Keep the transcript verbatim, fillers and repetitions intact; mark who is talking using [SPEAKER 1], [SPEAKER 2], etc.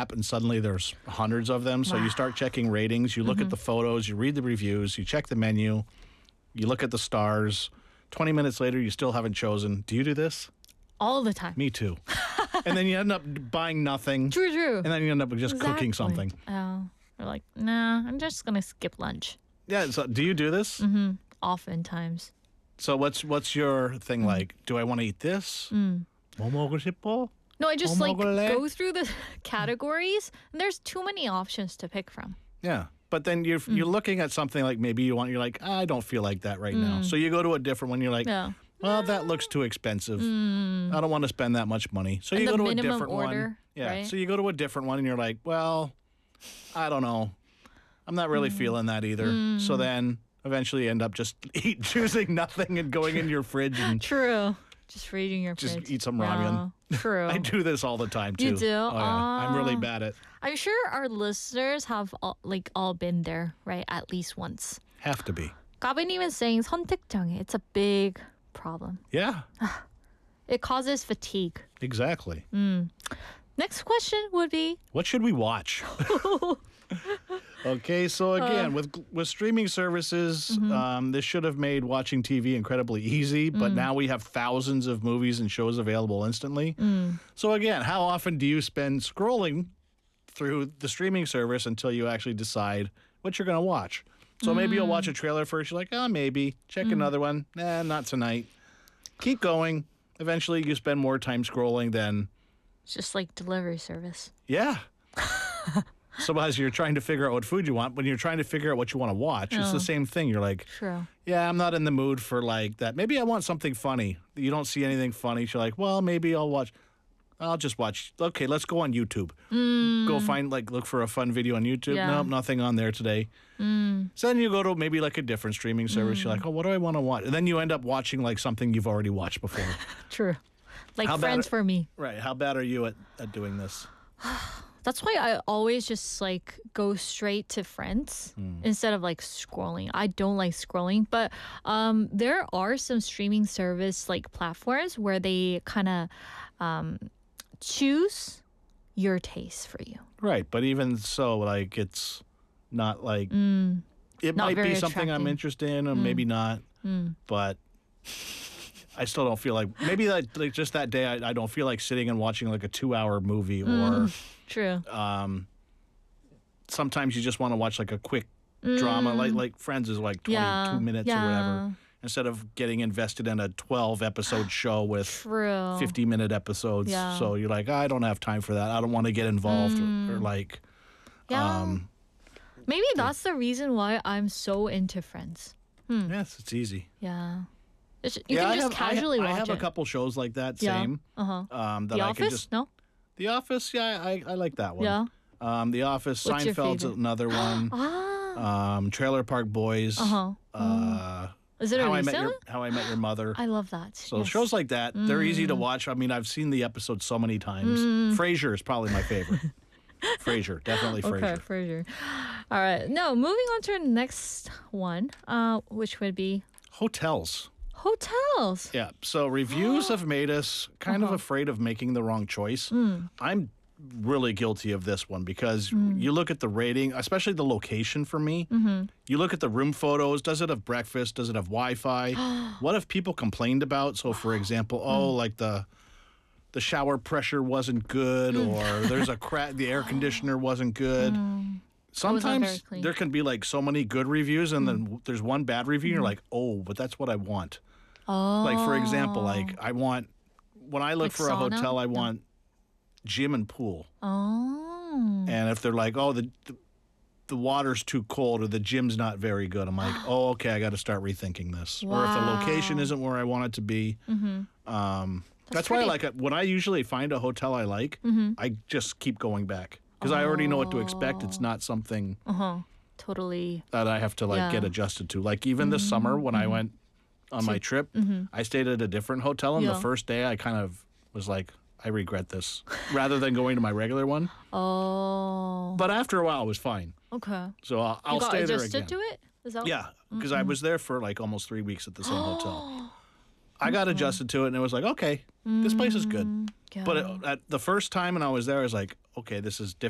[SPEAKER 1] app, and suddenly there's hundreds of them. So you start checking ratings, you look
[SPEAKER 2] Mm-hmm.
[SPEAKER 1] at the photos, you read the reviews, you check the menu, you look at the stars. twenty minutes later, you still haven't chosen. Do you do this?
[SPEAKER 2] All the time.
[SPEAKER 1] Me too. And then you end up buying nothing.
[SPEAKER 2] True, true.
[SPEAKER 1] And then you end up just cooking
[SPEAKER 2] Exactly.
[SPEAKER 1] something.
[SPEAKER 2] Oh, we're like, nah, I'm just gonna skip lunch.
[SPEAKER 1] Yeah. So do you do this?
[SPEAKER 2] Mm-hmm. Oftentimes.
[SPEAKER 1] So what's what's your thing like? Do I want to eat this?
[SPEAKER 2] Mm.
[SPEAKER 1] 뭐 먹고 싶어?
[SPEAKER 2] No, I just
[SPEAKER 1] 뭐
[SPEAKER 2] like
[SPEAKER 1] 먹을래?
[SPEAKER 2] go through the categories, and there's too many options to pick from.
[SPEAKER 1] Yeah. But then you're you're
[SPEAKER 2] Mm.
[SPEAKER 1] looking at something like maybe you want you're like I don't feel like that right now. So you go to a different one. You're like,
[SPEAKER 2] Yeah.
[SPEAKER 1] well, that looks too expensive. I don't want to spend that much money. So
[SPEAKER 2] And
[SPEAKER 1] you
[SPEAKER 2] the
[SPEAKER 1] go to a
[SPEAKER 2] minimum
[SPEAKER 1] different
[SPEAKER 2] order,
[SPEAKER 1] one. Yeah.
[SPEAKER 2] right?
[SPEAKER 1] So you go to a different one and you're like, well, I don't know. I'm not really feeling that either. So then eventually you end up just eat, choosing nothing and going in your fridge and
[SPEAKER 2] True. Just reading your
[SPEAKER 1] Just
[SPEAKER 2] fridge.
[SPEAKER 1] eat some ramen.
[SPEAKER 2] Yeah, true.
[SPEAKER 1] I do this all the time too.
[SPEAKER 2] You do?
[SPEAKER 1] Oh, yeah. I'm really
[SPEAKER 2] Ah.
[SPEAKER 1] bad at.
[SPEAKER 2] I'm sure our listeners have all, like all been there, right? At least once.
[SPEAKER 1] Have to be.
[SPEAKER 2] 가비님 is saying 선택장애. It's a big problem.
[SPEAKER 1] Yeah.
[SPEAKER 2] It causes fatigue.
[SPEAKER 1] Exactly.
[SPEAKER 2] Next question would be
[SPEAKER 1] What should we watch? Okay, so again, with with streaming services, um, this should have made watching T V incredibly easy, but now we have thousands of movies and shows available instantly. So again, how often do you spend scrolling through the streaming service until you actually decide what you're going to watch? So maybe you'll watch a trailer first. You're like, oh, maybe. Check another one. Nah, not tonight. Keep going. Eventually, you spend more time scrolling than
[SPEAKER 2] it's just like delivery service.
[SPEAKER 1] yeah. So as you're trying to figure out what food you want, when you're trying to figure out what you want to watch, it's
[SPEAKER 2] Oh.
[SPEAKER 1] the same thing. You're like,
[SPEAKER 2] True.
[SPEAKER 1] yeah, I'm not in the mood for like that. Maybe I want something funny. You don't see anything funny. So you're like, well, maybe I'll watch. I'll just watch. Okay, let's go on YouTube. Go find like look for a fun video on YouTube.
[SPEAKER 2] Yeah.
[SPEAKER 1] Nope, nothing on there today. So then you go to maybe like a different streaming service. You're like, oh, what do I want to watch? And then you end up watching like something you've already watched before.
[SPEAKER 2] True. Like
[SPEAKER 1] How bad
[SPEAKER 2] friends
[SPEAKER 1] it-
[SPEAKER 2] for me.
[SPEAKER 1] Right? How bad are you at, at doing this?
[SPEAKER 2] That's why I always just like go straight to friends instead of like scrolling. I don't like scrolling, but um, there are some streaming service like platforms where they kind of um, choose your taste for you.
[SPEAKER 1] Right, but even so, like it's not like it
[SPEAKER 2] Not
[SPEAKER 1] might be
[SPEAKER 2] very
[SPEAKER 1] something I'm
[SPEAKER 2] attracting.
[SPEAKER 1] interested in, or maybe not. But I still don't feel like maybe that like just that day I, I don't feel like sitting and watching like a two-hour movie, or
[SPEAKER 2] True.
[SPEAKER 1] um, sometimes you just want to watch like a quick drama, like like Friends is like twenty-two
[SPEAKER 2] Yeah,
[SPEAKER 1] minutes or
[SPEAKER 2] yeah.
[SPEAKER 1] whatever, instead of getting invested in a twelve-episode show with
[SPEAKER 2] True.
[SPEAKER 1] fifty-minute episodes.
[SPEAKER 2] Yeah.
[SPEAKER 1] So you're like, I don't have time for that. I don't want to get involved, or, or like.
[SPEAKER 2] Yeah.
[SPEAKER 1] Um,
[SPEAKER 2] Maybe that's the reason why I'm so into Friends.
[SPEAKER 1] Yes, it's easy.
[SPEAKER 2] Yeah. It's, you
[SPEAKER 1] yeah,
[SPEAKER 2] can
[SPEAKER 1] I
[SPEAKER 2] just
[SPEAKER 1] have, I ha-
[SPEAKER 2] casually
[SPEAKER 1] I
[SPEAKER 2] watch
[SPEAKER 1] have
[SPEAKER 2] it.
[SPEAKER 1] a couple shows like that.
[SPEAKER 2] Yeah.
[SPEAKER 1] Same.
[SPEAKER 2] Uh-huh.
[SPEAKER 1] Um, that
[SPEAKER 2] The
[SPEAKER 1] I
[SPEAKER 2] Office?
[SPEAKER 1] can just.
[SPEAKER 2] No?
[SPEAKER 1] The Office, yeah, I, I like that one.
[SPEAKER 2] Yeah.
[SPEAKER 1] Um, The Office,
[SPEAKER 2] What's your
[SPEAKER 1] Seinfeld's
[SPEAKER 2] favorite?
[SPEAKER 1] another one.
[SPEAKER 2] Ah.
[SPEAKER 1] Um, Trailer Park Boys.
[SPEAKER 2] Uh-huh.
[SPEAKER 1] Uh,
[SPEAKER 2] Is it a
[SPEAKER 1] How I
[SPEAKER 2] recent
[SPEAKER 1] Met Your
[SPEAKER 2] one?
[SPEAKER 1] How I Met Your Mother.
[SPEAKER 2] I love that.
[SPEAKER 1] So
[SPEAKER 2] yes.
[SPEAKER 1] shows like that, they're easy to watch. I mean, I've seen the episodes so many times. Frasier is probably my favorite. Frasier, definitely
[SPEAKER 2] Okay,
[SPEAKER 1] Frasier.
[SPEAKER 2] Frasier. All right. No, moving on to the next one, uh, which would be
[SPEAKER 1] Hotels.
[SPEAKER 2] hotels.
[SPEAKER 1] Yeah. So reviews have made us kind
[SPEAKER 2] Uh-huh.
[SPEAKER 1] of afraid of making the wrong choice.
[SPEAKER 2] Mm.
[SPEAKER 1] I'm really guilty of this one because you look at the rating, especially the location for me.
[SPEAKER 2] Mm-hmm.
[SPEAKER 1] You look at the room photos. Does it have breakfast? Does it have Wi-Fi? What have people complained about? So, for example,
[SPEAKER 2] Mm.
[SPEAKER 1] oh, like the the shower pressure wasn't good,
[SPEAKER 2] Mm.
[SPEAKER 1] or there's a crack. The air conditioner wasn't good.
[SPEAKER 2] very
[SPEAKER 1] Sometimes
[SPEAKER 2] clean.
[SPEAKER 1] there can be like so many good reviews, and then there's one bad review. And you're like, oh, but that's what I want.
[SPEAKER 2] Oh.
[SPEAKER 1] Like for example, like I want when I look
[SPEAKER 2] Like
[SPEAKER 1] for a
[SPEAKER 2] sauna?
[SPEAKER 1] hotel, I
[SPEAKER 2] No.
[SPEAKER 1] want gym and pool.
[SPEAKER 2] Oh.
[SPEAKER 1] And if they're like, oh, the, the the water's too cold or the gym's not very good, I'm like, oh, okay, I got to start rethinking this. Or if the location
[SPEAKER 2] Wow.
[SPEAKER 1] isn't where I want it to be. Um, that's why I
[SPEAKER 2] pretty-
[SPEAKER 1] like it. When I usually find a hotel I like, I just keep going back because I already know what to expect. It's not something
[SPEAKER 2] Uh-huh. Totally.
[SPEAKER 1] that I have to like
[SPEAKER 2] Yeah.
[SPEAKER 1] get adjusted to. Like even this summer when I went on my trip, I stayed at a different hotel, and
[SPEAKER 2] Yeah.
[SPEAKER 1] the first day I kind of was like, I regret this, rather than going to my regular one.
[SPEAKER 2] Oh.
[SPEAKER 1] But after a while, it was fine.
[SPEAKER 2] Okay.
[SPEAKER 1] So I'll, I'll
[SPEAKER 2] You got
[SPEAKER 1] stay there
[SPEAKER 2] adjusted
[SPEAKER 1] again.
[SPEAKER 2] to it? Is that
[SPEAKER 1] Yeah, because I was there for like almost three weeks at the same hotel. I got adjusted to it, and it was like, okay, this place is good.
[SPEAKER 2] Yeah.
[SPEAKER 1] But it, at the first time when I was there, I was like, okay, this is different.